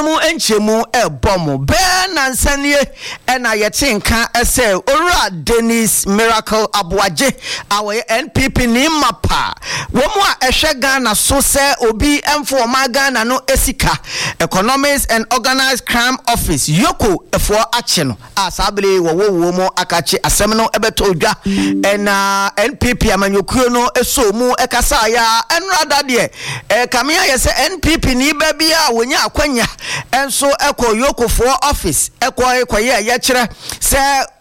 mu enchemu ebomo be nansanie na yetinka ese ora Dennis Miracle Abuaje awe NPP ni mapa womu a ehwe Ghana so se obi emfo ma Ghana no esika Economics and Organized Crime Office yoko efo ache no asabele wo mu akache asem no ebeto odwa na NPP amanyokuo no eso mu ekasa ya enrada de kamia yese NPP ni babia wonya akwanya enso eko yoko for office eko ye kire se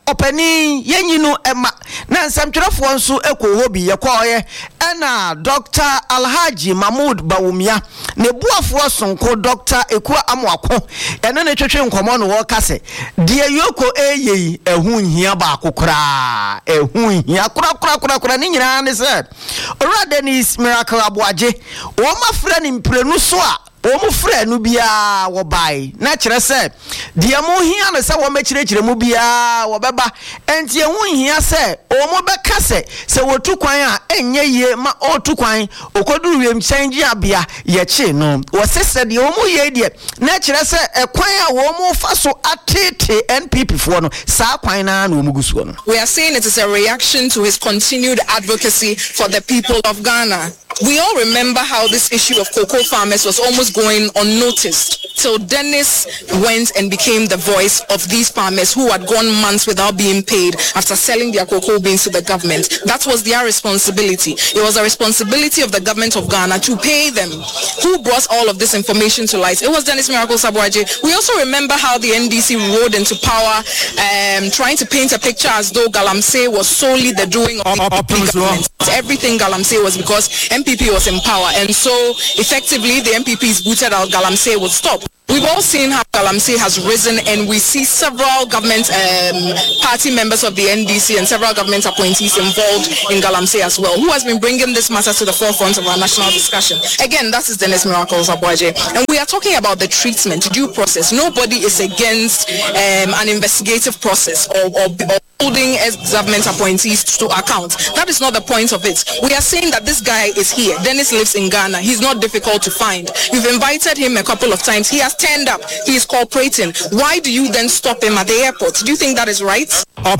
openi yenyinu ema na nsamtwerefo nso eko hobi yekoye ena Dr. Alhaji Mahmoud Bawumia ne buafo sonko Dr. Ekua Amwako ene ne twetwe nkomo no wo kase de yoko eyeyi ehun hia ba akokora ehun hia kura ni nyina ne se ora Dennis Miracle Abuaje wo mafra ni mprenu so a omu frɛ no bia wo bai na kyerɛ sɛ de mo hia no sɛ wo mekirekire mu bia wo beba enti ehun hia sɛ omu bɛka sɛ wotu kwan a enye ye ma otu kwan okodu wiem change abia ye chi no wo sese de omu ye de na kyerɛ sɛ ekwan a wo mu fa so atete NPP fo no saa kwan na na omu gusuo no. We are saying it is a reaction to his continued advocacy for the people of Ghana. We all remember how this issue of cocoa farmers was almost going unnoticed till Dennis went and became the voice of these farmers who had gone months without being paid after selling their cocoa beans to the government. That was their responsibility. It was a responsibility of the government of Ghana to pay them. Who brought all of this information to light? It was Dennis Miracle Abuaje. We also remember how the NDC rode into power trying to paint a picture as though Galamsey was solely the doing of the government. Everything Galamsey was because MPP was in power, and so effectively the MPPs booted out, Galamsey would stop. We've all seen how Galamsey has risen, and we see several government party members of the NDC and several government appointees involved in Galamsey as well, who has been bringing this matter to the forefront of our national discussion. Again, that is Dennis Miracle Abuaje, and we are talking about the treatment, due process. Nobody is against an investigative process or holding ex-government appointees to account. That is not the point of it. We are saying that this guy is here. Dennis lives in Ghana. He's not difficult to find. You've invited him a couple of times. He has turned up. He is cooperating. Why do you then stop him at the airport? Do you think that is right?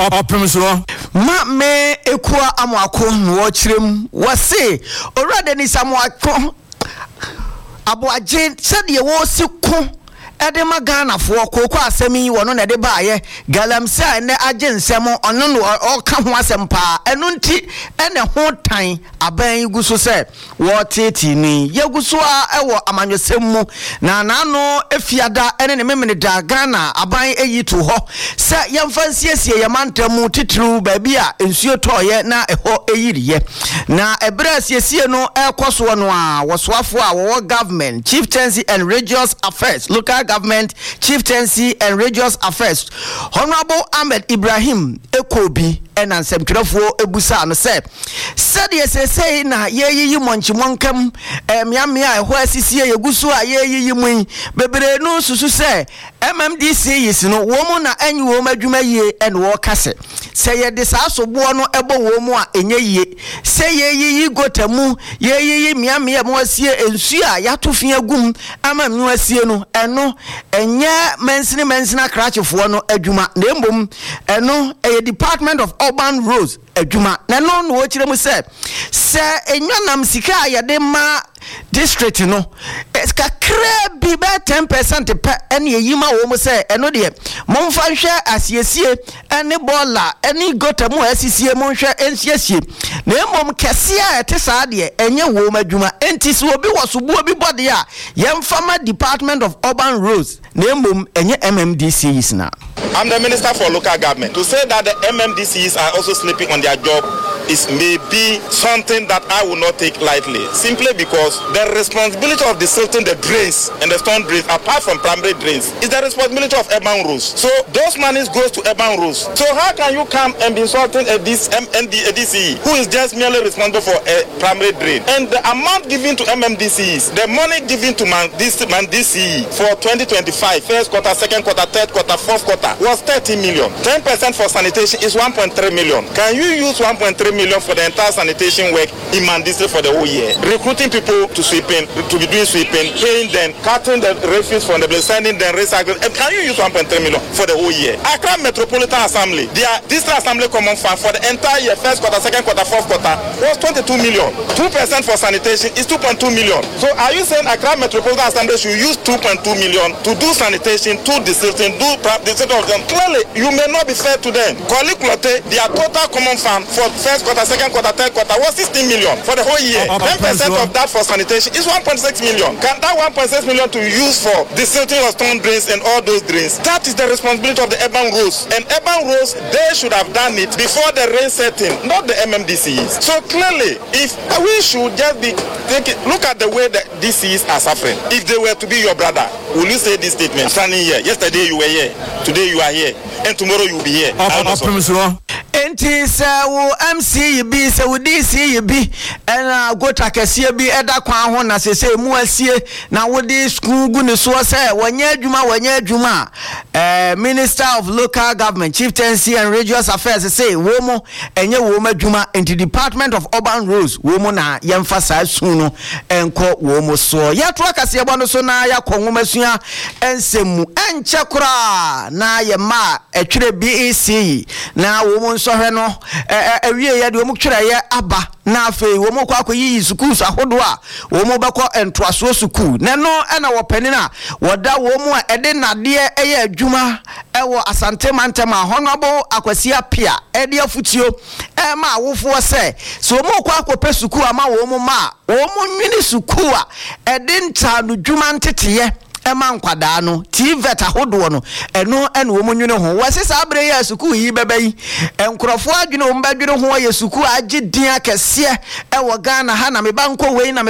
Ma me Ekua Amwako nwochrem wase ora Dennis Amwako Abuaje said ye wo siku Edema Ghana for Koko Asemi wono na de baaye Galamsey ne agye nsem ono no o ka ho asempa enunti ene ho tan aban guso se wo teti ni yeguso a ewo amanyosem mu na no efiada ene ne memene da Ghana aban eyi to ho se yemfa nsiesie yemantamu titru baabi a ensuo toye na eho eyiriye na ebra siesie no ekoso no a wosoafo a wo government chieftaincy and religious affairs local government chieftaincy and religious affairs Honorable Ahmed Ibrahim Ekobi and Semtrefo Ebusa no say said say na ye monchimonkam miamia ho asisie yegusu a ye mun bebre no susu say MMDC is no woman na anyi wo madwuma ye and wo kase say ye de saso bo no ebo wo mu a enye ye say ye gotamu ye miamia mo asie ensu a yatofia gum ama mu asie no eno enye mensina krachefo no adwuma na embom eno a Department of Urban Roads adwuma na no wo kiremu se enyanam sika ya de ma district no kakra bi be 10% pe ene yima wo mo se eno de momfa hwe asiesie ene bola ene gotamu asisie monhwe ensiesie na embom kese a ete saa de enye wo madwuma enti so obi wo so bo bi bode a yemfama Department of Urban Roads na embom enye MMDCs na. I'm the Minister for Local Government. To say that the MMDCs are also sleeping on their job is maybe something that I will not take lightly, simply because the responsibility of desilting the drains and the storm drains, apart from primary drains, is the responsibility of urban roads. So those monies goes to urban roads. So how can you come and be insulting a DCE who is just merely responsible for a primary drain? And the amount given to MMDCs, the money given to DCE for 2025, first quarter, second quarter, third quarter, fourth quarter, was 30 million. 10% for sanitation is 1.3 million. Can you use 1.3 million million for the entire sanitation work in Mandisi for the whole year. Recruiting people to be doing sweeping, paying them, cutting the refuse from the place, sending them recycling. Can you use 1.3 million for the whole year? Accra Metropolitan Assembly, their District Assembly Common Fund for the entire year, first quarter, second quarter, fourth quarter, was 22 million. 2% for sanitation is 2.2 million. So are you saying Accra Metropolitan Assembly should use 2.2 million to do sanitation, to distilling, do the state of them? Clearly, you may not be fair to them. Quality, their total common fund for first quarter, second quarter, third quarter was 16 million for the whole year. 10% of that for sanitation is 1.6 million. Can that 1.6 million to use for distilling of stone drains and all those drains? That is the responsibility of the urban roads. And urban roads, they should have done it before the rain setting, not the MMDCs. So clearly, if we should just be thinking, look at the way that DCs are suffering. If they were to be your brother, will you say this statement? Standing here, yesterday you were here, today you are here, and tomorrow you will be here. Enti se wo MC bi se wo DC bi na gota kese bi eda kwan ho na se mu asie na wo di school gu ne so se wanya adwuma Minister of Local Government, Chieftaincy and Religious Affairs say wo mo enye wo ma adwuma enti Department of Urban Roads wo mo na yemfasa su no enko wo mo so yeto akase bo no so na yakon masua ensemu enche kura na yema etwere BEC na wo mo so hwe no awie ya de wo mo twere ye aba na afi wo mo kwa yi schools ahodo a wo mo beko entoaso school na no na wo panina woda wo mo a ede nade eye adwuma ewo Asante Mantema Honorable Akwasi Apia ede afutio ma awofo se so wo mo kwa akopɛ school ama wo mo ma wo mo nwini school a ede nta no dwuma ntete ema nkwada no TVET ahodo no eno ene wo munwene ho wasesa abre ya suku yi bebai enkrofo adwene wo mbadwene ho ya suku agedin akese ewo Ghana ha na mebanko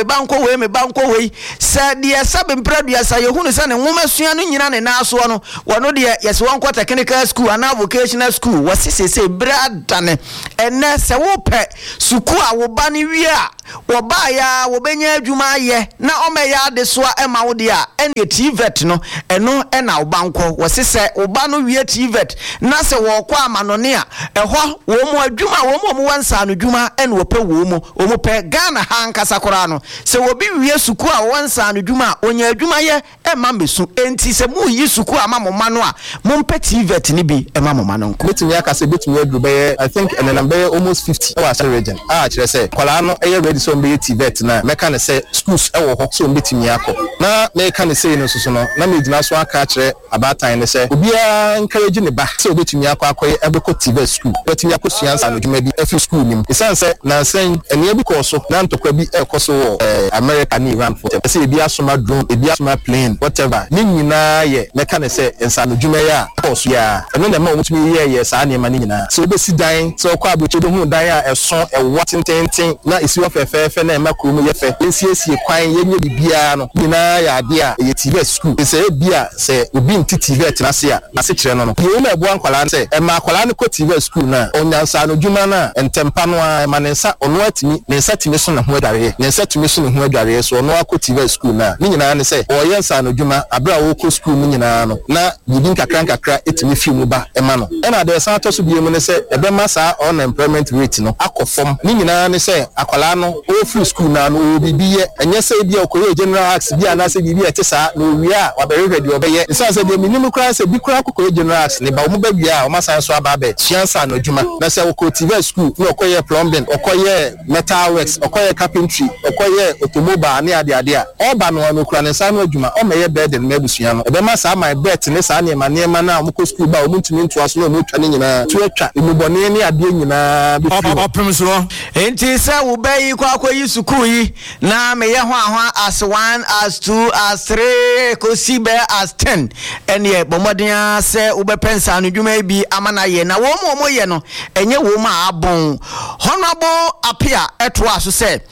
wei sa de sabe mpradua sa yehunu sa ne nwomasua no nyina ne naso no wono de yesi wonko technical school and vocational school wasisese bradane ene se wo pe suku a wo ba ne wi a wo ba ya wo benya adwuma ye na omeya de so ema wo de a ene TVET no eno ena obanko wosese oba no wie TVET na se wo kwa amanone a eho wo mo adwuma wo mo wansa no dwuma ene wo pe wo mo pe Ghana ha nkasa kora no se wo bi wie suku a wansa no dwuma onya adwuma ye ema mesu enti se mu yi suku ama mo mano a mo mpe TVET ni bi ema mo mano nko betumi akase betumi adwuma I think and number almost 50 our region kire say kwala no eye ready so be TVET na meka ne say schools ewo ho so betumi akọ na meka ne say no so no na me dina so aka kire abatan ne say obia encourage ne ba so betumi akọ ebeko TVET school betumi akosua nsa no dwuma bi afi school nim isan say na sen ene bi ko so na ntokwa bi ekoso America ni Iran for say ebi asoma drone ebi asoma plane whatever ni nyina ye meka ne say nsa no dwuma ya koso ya eno na ma omutumi ye saa ne ma ni nyina so obesi dan so kwa aboche do hu dan a eso ewo tententen na isi wa fefefe na ema kuro mu ye fe nsiesie kwan ye nye bibia no nyina ya ade a ye TVET school say bia say obi nti TVET na se a ase kire no ye ma ebu ankwala say ema akwala ne ko TVET school na onyansa no dwuma na entempa no a ema ne nsa ono atimi ne nsa timi so na ho adware ne nsa timi so ne ho adware so ono akọ TVET school na ni nyina ne say o ye nsa no dwuma abra wo ko school mu nyina no na bibi nkakra etimi fi mu ba ema no na de san to so bi mu ne say ebe ma sa unemployment rate no akofom ni nyina ne say akwala no o free school na no bibi ye enye say bi okoye general acts bi ana say bibi ete sa no wi a wa be ready obeye nsa say de minimum class say bi kura okoye general acts ne ba mo ba wi a o ma san so aba be chiansa no dwuma na say okoye TVET school no okoye plumbing okoye metal works okoye carpentry okoye automobile ne ade a oba no kura ne san no dwuma o meye bed ne mabusua no ebe ma sa my bet ne sa ne ma na mo ko school ba o muntumi nto aso no mo twa ne nyina to atwa emubone ne ade nyina bi opemso enti se wo bayi kwa akoyi school yi na me ye ho as 1 as 2 as 3 ko si be as 10 ene bomodin se wo be pensa no dwuma bi amana ye na wo mo ye no enye wo ma abon Honorable Apia eto aso se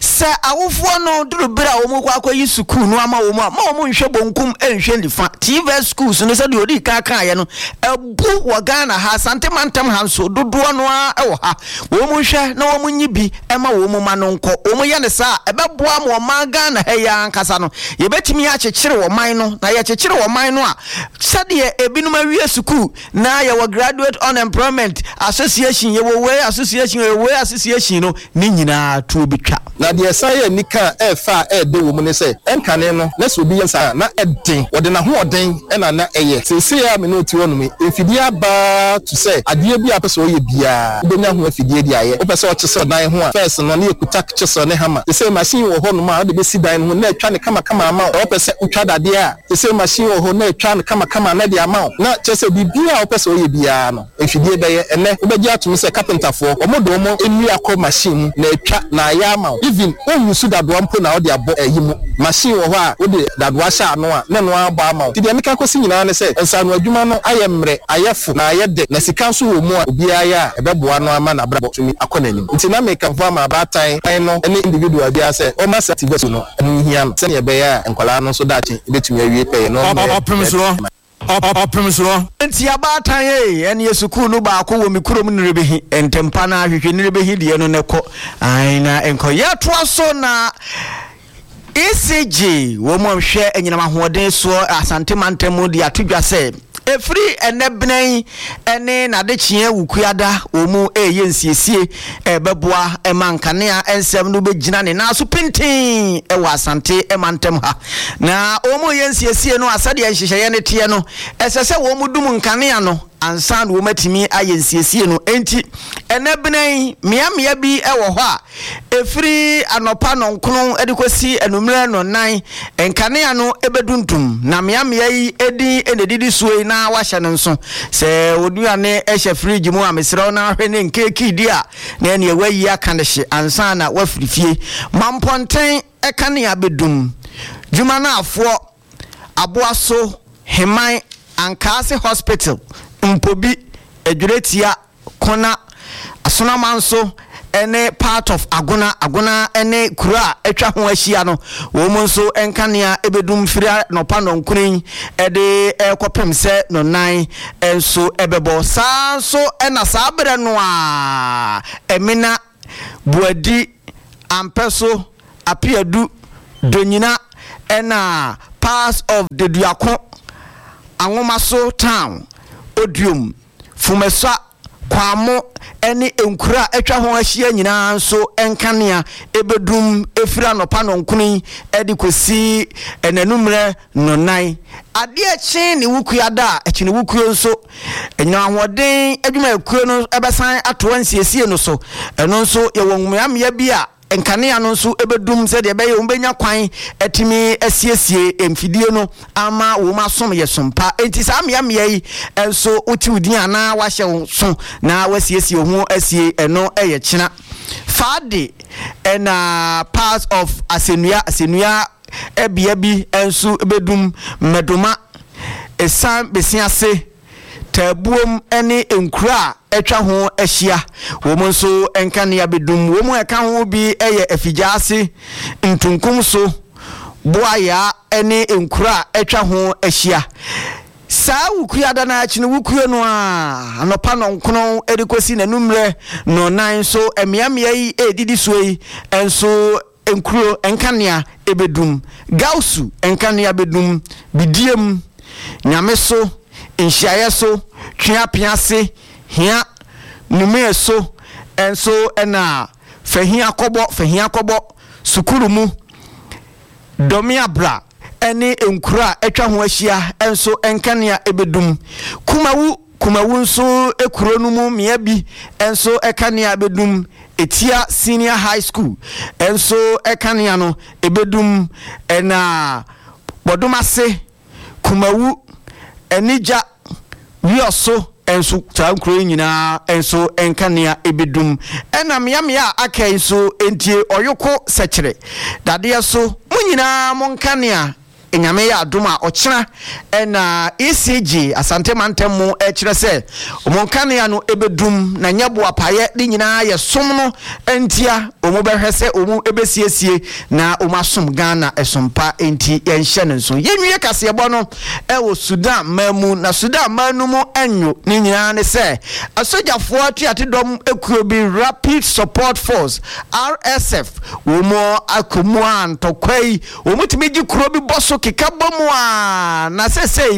awofo no duru bra wo mo kwa akoyi school no ama wo mo nhwe bonkum enhwe lifa TVET schools no se de odi kan ya deɛ no ebu wɔ Ghana ha santemantam ha nso dodoɔ no a ɛwɔ ha wo mu hwɛ na wo mu nyi bi ɛma wo mu ma no nkɔ wo mu yɛ ne saa ɛbɛboa mo ma Ghana ha ya ankasa no yɛbɛtumi akyekyere wɔ man no na yɛkyekyere wɔ man no a sɛdeɛ ebinum awie school na yɛwɔ graduate unemployment association yɛwɔ way association no ne nyinaa to bitwa na deɛ ɛsan nika ɛfa ɛde wo mu ne sɛ ɛnkane no na so bi yɛ saa na ɛden wɔde na hoɔden ɛna na ɛyɛ sese ya me no ti wɔ no me mfidie aba to sɛ adeɛ bi a pɛ sɛ ɔyɛ bia wobɛnya ho afidie di ayɛ wopɛ sɛ ɔkyesɛ dan ho a first no ne yɛkuta kyesɛ ne hama sese machine wɔ hɔ no ma wode bɛsi dan no ho na atwa ne kama ama wo wopɛ sɛ wotwa dadeɛ a sese machine wɔ hɔ na atwa ne kama na de ama wo na kyesɛ bibia a wopɛ sɛ ɔyɛ bia no mfidie bɛyɛ ɛnɛ wobɛgye atom sɛ carpenterfoɔ ɔmo de ɔmo enu akɔ machine mu na atwa na ayɛ ama wo even when you see dadoa mpo na wode abɔ ayi mu machine wɔ hɔ a wode dadoa hyɛ ano a na no abɔ ama wo ti deɛ meka kɔsi nyinaa ne sɛ nsa no adwuma no ayɛ mmerɛ ayɛ fo na ayɛ de na sika nso wɔ mu a obiara yɛ a ɛbɛboa no ama na brabɔ tumi akɔ n'anim nti na meka mfa ma baatan no ne individual bia sɛ ɔma certificate no ɛno hia no sɛnea ɛbɛyɛ a nkwalaa no nso daakye ɛbɛtumi awie pɛyɛ no ɔpemsoro nti abatan ɛne yɛsukuu no baako wɔ me kurom no rebehi ntempa na ahwehwɛ no rebehi deɛ no nekɔ na nkɔyɛ toa so na ECG wo mo hwɛ enyinam ahoɔden so asante mantam de atodwa sɛ efiri enebnen ene na de chie wukuada omu yensiesie beboa emankanea ensem no begina ne na so pintin wa asante emantem ha na omu yensiesie no asade enhyehyeye ne tie no esese wo mu dum nkanea no ansan wo matimi ayensiesie no enti enebnen miamia bi ewo ho a efiri anopa no nkono edikosi enumre no nan nkanea no ebeduntum na miamia yi edi enedidi suoi na wahye no nso se oduane ehye fridge mu amesrew na hwe ne nkeki di a na ene wayi aka ne hye ansan na wafirifie mamponten ekanea bedum dwuma na afo aboaso heman ankase hospital mpobi edwuretia kona asonamanso ene part of agona ene kura etwa ho ahia no wo mu nso enkanea ebedum firi no pa no nkunin ede ekopem se no nan enso ebebo saa so ena saa bere no a emina buadi ampeso apiadu donyina ena pass of the duako anwomaso town odium fumesa kwamo ene enkura etwa ho ahia nyina nso enkanea ebedum efira no pa no nkuni edikosi enanumre no nan ade echi ne wukuada echi ne wukuo nso enya ahoden adwuma ekuo no ebesan ato ansiesie no so eno nso ye wonmuamia bi a enkanea no nso ebedum se de ebe ye ombenya kwan etimi asiesie emfidie no ama wo masom ye sompa enti sa miamia yi enso uti udin ana wahye wo so na wasiesie ho asie eno eye kyena fade ena part of asenua ebia bi enso ebedum medoma esan besiase tabuom ene enkura etwa ho ahia wo mu nso enkanea bedum wo mu eka ho bi eye afigyaase ntunkum so boaya ene enkura etwa ho ahia saa wukuada na achine wukuo no a anopa no nkono edikosi nanumre no nan so emiamia yi edidi suoi enso enkuro enkanea ebedum gausu enkanea bedum bidiem nyameso nhyiaye so twia piase hia nume so enso ena fahia kobo sukuru mu domia bra ene enkura etwa ho ahia enso enkanea ebedum kumawu nso ekuro no mu mia bi enso ekanea bedum etia senior high school enso ekanea no ebedum ena bodumase kumawu enija wioso enso tankro nyina enso enkanea ebedum ena miamia akenso entie oyoko sekere dade so munyina monkanea enyame ya adoma ochira na ECG asante mantemu ekire se omonkane ya no ebedum na nyabo apaye de nyina ye som no entia omo behwese omo ebesiesie na omasom Ghana esompa enti yenhye ne nso yenwie kase ebo no ewo Sudan mamu na Sudan manu mu enyo ni nyina ne se asojafo atuate dom ekuo bi Rapid Support Force RSF womo akomu antokwai womutimi gi kuro bi boso keka bomu a na sesei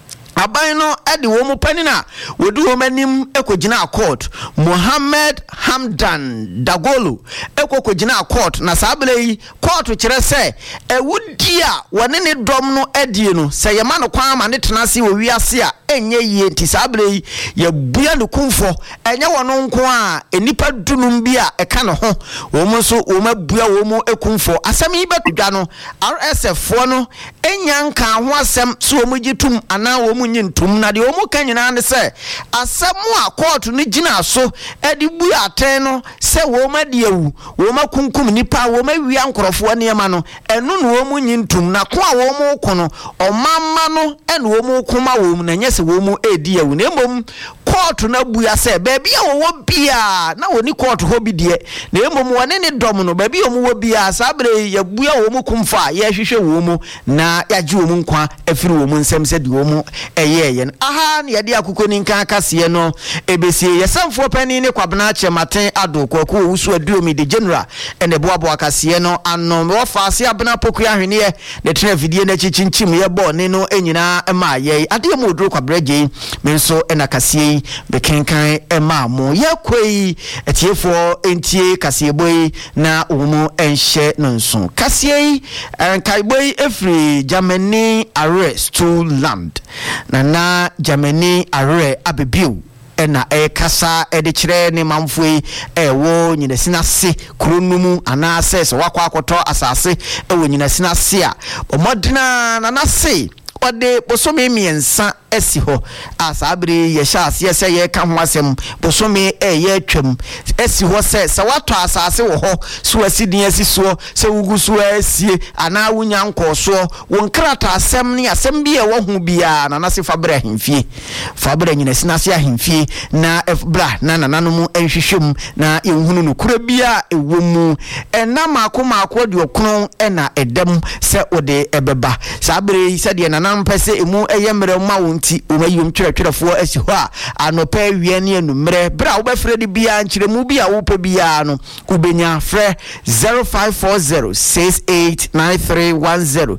aban no ade wo mu panina wodu wo manim ekogina court Mohammed Hamdan Dagolo ekogina court na sabele court kire se ewudi a wone ne dom no adie no se ye ma no kwan ma ne tenase wo wiase a enye yie nti sabele ye bua ne kumfo enye wono nko a enipa dunum bi a eka ne ho wo mu so wo mabua wo mu ekumfo asem yi betudwa no RSF fo no enya nka ho asem so wo mu gitum ana wo mu nyintum na de wo mu kan nyina ne se asem a court no gina so edi bu aten no se wo ma de awu wo ma kunkum nipa wo ma wia nkorofo niema no enu no wo mu nyintum na ko a wo mu ko no omamma no ene wo mu kuma wo mu na nyese wo mu edi awu na emom court na bua se baby a wo bia na woni court ho bi de na emom wone ne dom no baby o mu wo bia sabre ya bua wo mu kumfa ya hwehwe wo mu na ya gi wo mu nkwa afiri wo mu nsem se di wo mu yen aha na yade akoko ni nkan kase no ebesie yesamfo pani ne kwabena chematen ado kwaku wusu aduomi de general ene boabo akase no anom wo faase abena poku ahwene ne tena vidie na chichinchim ye bo ne no enyina ma ye ade mo odro kwabrege menso ena kase bekenkan ema mo ye kwei etiefo entie kase boy na omu enhye no nso kase kai boy efri Germany arrest to land na Germany are abebiu ena kasa de kire ne mamfoi wo nyinasina se kronumu ana access wakwa akoto asase wo nyinasina se a omodena na se ode bosome miensa esi ho asabre ye sha se ye ka ho asem bosome ye atwam esi ho se wato asase wo ho so asidin asiso se wugu so asie ana wunya nkoso won krata asem ne asem bi e wo hu bia na se fabra hemfie fabra nyina sinase ahemfie na bra na nananom enhwehwem na ehunu no kura bia ewomu ena maako de okunu ena edam se ode ebeba sabre se de nanam pese emu eyemre ma wonti omayum twerefo asi ho a anopa wie ne enumre bra wo befre de bia nkyeremu bia wo pe bia no kubenya frɛ 0540689310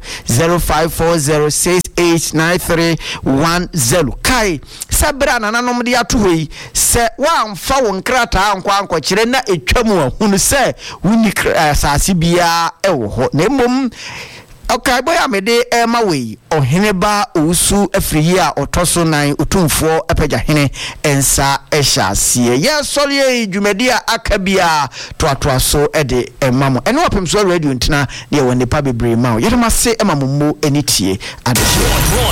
0540689310 kai sabra nananom de ato hoyi se wa amfa won krata ankwa kyere na etwamu ahunu se wuni asase bia ewo ho na emom okay boy amede mawe oheneba osu afiri a otoso nan otumfo apagya hene ensa ehyasie ye solie dwumadia akabia toatoaso ede emamo ene wapemso radio ntina de wonde pa bebre ma ye ma se emammo enitie adehye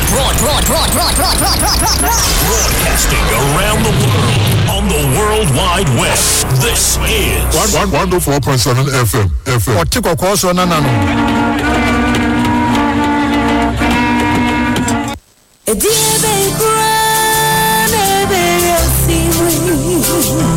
broadcasting around the world on the World Wide Web. This is 104.7 FM. Otiko koso nanano. Ediye